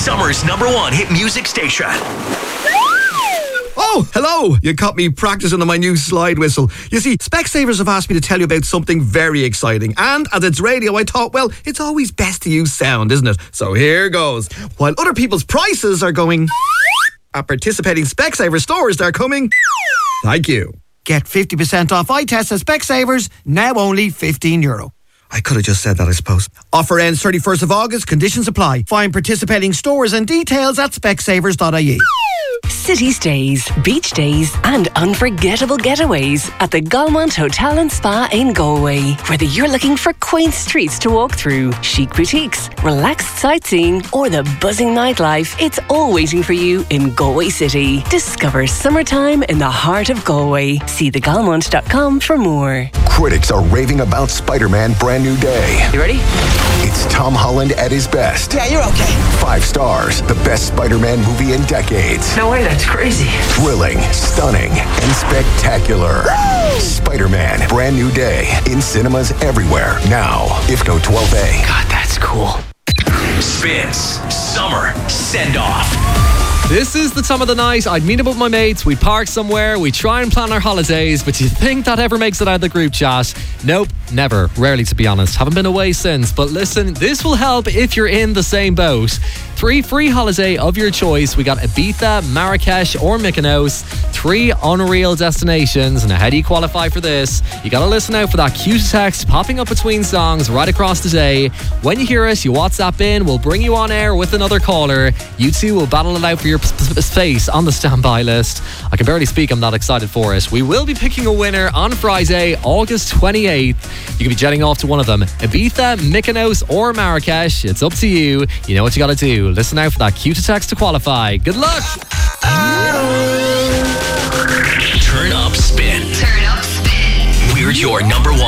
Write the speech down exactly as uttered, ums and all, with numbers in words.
Summer's number one hit music station. Oh, hello! You caught me practicing on my new slide whistle. You see, Specsavers have asked me to tell you about something very exciting. And as it's radio, I thought, well, it's always best to use sound, isn't it? So here goes. While other people's prices are going... at participating Specsavers stores, they're coming... thank you. Get fifty percent off eye tests at Specsavers, now only fifteen euro. I could have just said that, I suppose. Offer ends thirty-first of August, conditions apply. Find participating stores and details at specsavers dot I E. City stays, beach days and unforgettable getaways at the Galmont Hotel and Spa in Galway. Whether you're looking for quaint streets to walk through, chic boutiques, relaxed sightseeing or the buzzing nightlife, it's all waiting for you in Galway City. Discover summertime in the heart of Galway. See the galmont dot com for more. Critics are raving about Spider-Man Brand New Day. You ready? It's Tom Holland at his best. Yeah, you're okay. Five stars, the best Spider-Man movie in decades. No way, that's crazy. Thrilling, stunning, and spectacular. Woo! Spider-Man Brand New Day in cinemas everywhere now. I F C O twelve A. God, that's cool. Spins Summer Send Off. This is the time of the night I'd meet up with my mates, we'd park somewhere, we'd try and plan our holidays, but do you think that ever makes it out of the group chat? Nope, never. Rarely, to be honest. Haven't been away since. But listen, this will help if you're in the same boat. Three free holiday of your choice. We got Ibiza, Marrakesh or Mykonos. Three unreal destinations. Now, how do you qualify for this? You gotta listen out for that cue text popping up between songs right across the day. When you hear us, you WhatsApp in. We'll bring you on air with another caller. You two will battle it out for your p- p- space on the standby list. I can barely speak. I'm not excited for it. We will be picking a winner on Friday, August twenty-eighth. You can be jetting off to one of them. Ibiza, Mykonos or Marrakesh. It's up to you. You know what you gotta do. Listen out for that cue to text to qualify. Good luck. Turn up spin. Turn up spin. We're your number one